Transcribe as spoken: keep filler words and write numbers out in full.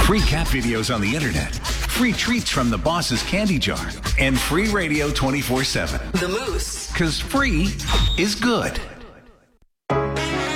Free cat videos on the internet, free treats from the boss's candy jar, and free radio twenty-four seven. The Moose. Because free is good.